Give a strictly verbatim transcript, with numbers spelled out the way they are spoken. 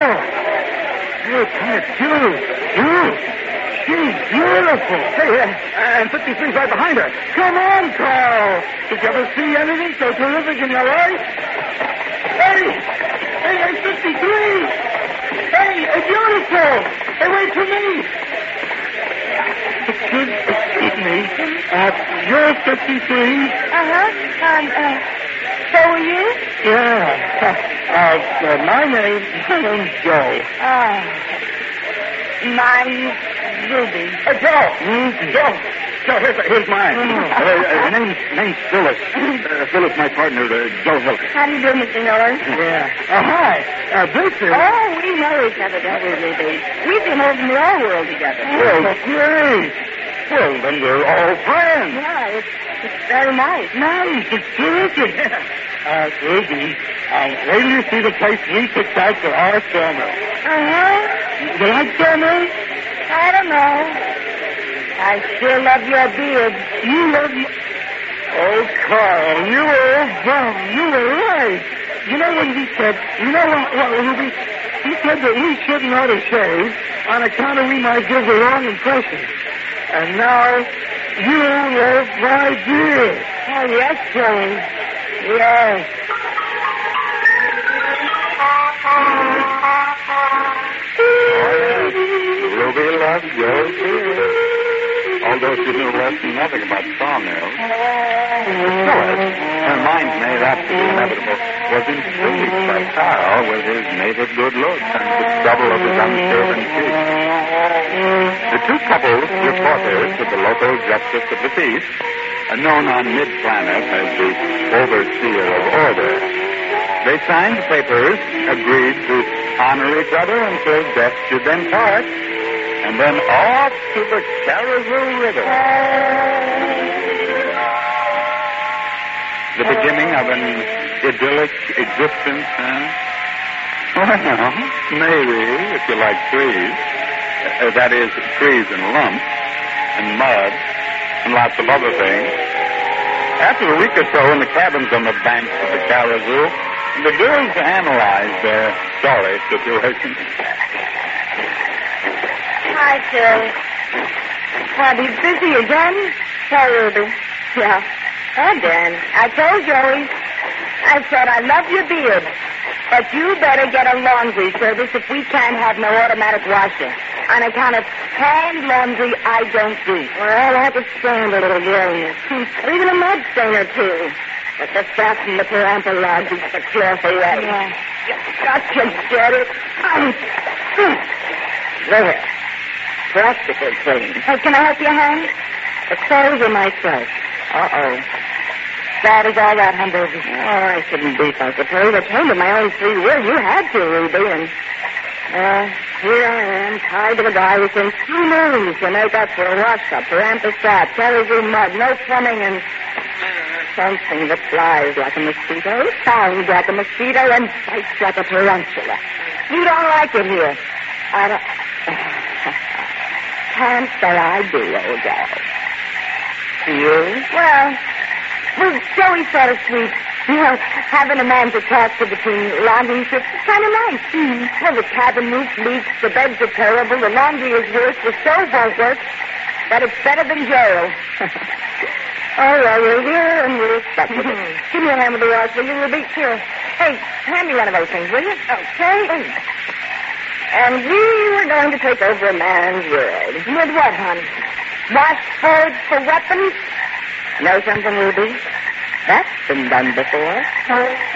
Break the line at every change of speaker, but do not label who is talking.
Oh, you're kind of cute. Cute. She's beautiful. Hey, uh, and fifty-three's right behind her. Come on, Carl. Did you ever see anything so terrific in your life? Hey! Hey, hey, fifty-three! Hey, hey, beautiful! Hey, wait for me! Excuse, excuse me. Uh, you're fifty-three?
Uh-huh. Um, uh, so are you?
Yeah. Uh, uh, my name, my name's Joe.
Oh. Mine's Ruby.
Uh, Joe! Mm, Joe! Joe, here's, here's mine.
Mm.
Uh, uh, name's, name's Phyllis. Uh, Phyllis, my partner, uh, Joe Hilton.
How do you do, Mister Miller?
Yeah. Uh, hi. Uh, this is...
Oh, we know each other, don't we, Ruby? We've been over in the old world together.
Well, great. Well, then we're all friends.
Yeah, it's, it's very nice.
Nice. It's terrific. Uh, Ruby, um, wait till you see the place we picked out for our sawmill.
Uh-huh.
You like sawmills?
I don't know. I still love your beard.
You love me. Oh, Carl, you were wrong. You were right. You know what he said? You know what, what Ruby? He said that we shouldn't ought to shave on account of we might give the wrong impression. And now, you love my beard.
Oh, yes, Joey. Yes.
Ruby loves your beard. Although she knew less than nothing about sawmills. Phyllis, her mind made up to the inevitable, was intrigued by Carl with his native good looks and the trouble of his unshaven cheeks. The two couples, reporters to the local justice of the peace, known on mid-planet as the overseer of order. They signed papers, agreed to honor each other until death should them part, and then off to the Caribou River. The beginning of an idyllic existence, huh? Well, maybe, if you like trees. Uh, that is, trees and lumps, and mud, and lots of other things. After a week or so in the cabins on the banks of the Caribou, the girls analyzed their sorry situation.
Hi, Phil. Are you busy again? Tell Ruby. Yeah. Again. I told Joey. I said I love your beard, but you better get a laundry service if we can't have no automatic washer. On account of hand laundry, I don't do. Well, I could stand a little grayness. Even a mud stain or two. But the stuff from the parental lodge is the cloth away. Yeah. You got to get it out. There. Practical thing. Hey, can I help you, Hans? The clothes are myself. Uh-oh. Bad as all that, Humbug. Oh, I shouldn't be, I suppose. I came to my own free will. You had to, Ruby, and... Uh, here I am, tied to the guy who thinks two moons to make up for a wash-up, for ampersat, caribou mud, no plumbing, and... something that flies like a mosquito, sounds like a mosquito, and bites like a tarantula. You don't like it here. I don't... Can't say I do, old gal. You? Well, well, Joey sort of sweet. You know, having a man to talk to between laundry shifts is kind of nice. Mm. Well, the cabin roof leaks, the beds are terrible, the laundry is worse, the stove won't work, but it's better than jail. Oh, well, we're here and we're stuck with it. Give me a hand with the wash, will you, Ruby? Here. Hey, hand me one of those things, will you? Okay. And we were going to take over a man's world. With what, hon? Washboards for weapons? Know something, Ruby? That's been done before.